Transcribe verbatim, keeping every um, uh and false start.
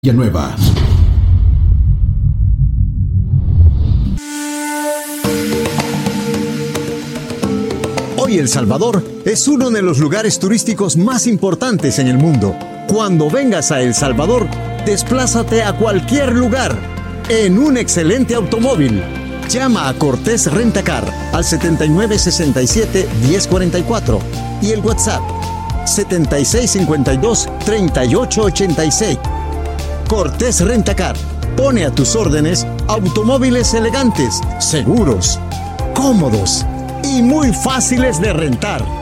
Villanueva. Hoy El Salvador es uno de los lugares turísticos más importantes en el mundo. Cuando vengas a El Salvador, desplázate a cualquier lugar en un excelente automóvil. Llama a Cortés Rentacar al setenta y nueve sesenta y siete diez cuarenta y cuatro y el WhatsApp setenta y seis cincuenta y dos treinta y ocho ochenta y seis. Cortés Rentacar pone a tus órdenes automóviles elegantes, seguros, cómodos y muy fáciles de rentar.